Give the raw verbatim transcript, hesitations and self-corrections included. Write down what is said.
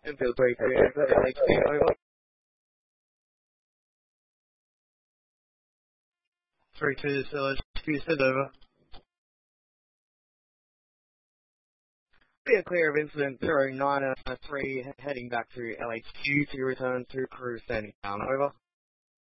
Infield three clear, L H Q, over. three two, L H Q, send over. We are clear of incident zero nine three, heading back to L H Q to return to crew standing down, over.